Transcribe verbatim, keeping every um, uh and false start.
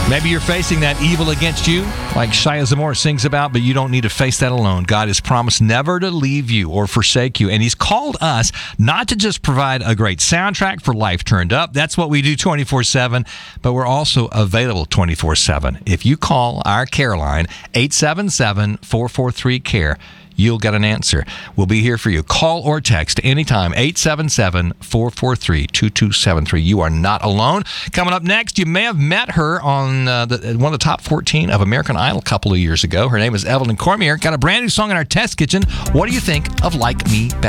Maybe you're facing that evil against you, like Shia Zamora sings about, but you don't need to face that alone. God has promised never to leave you or forsake you, and He's called us not to just provide a great soundtrack for Life Turned Up. That's what we do twenty-four seven, but we're also available twenty-four seven. If you call our care line, eight seven seven, four four three, C A R E, you'll get an answer. We'll be here for you. Call or text anytime, eight seven seven, four four three, two two seven three. You are not alone. Coming up next, you may have met her on uh, the, one of the top fourteen of American Idol a couple of years ago. Her name is Evelyn Cormier. Got a brand new song in our test kitchen. What do you think of Like Me Better?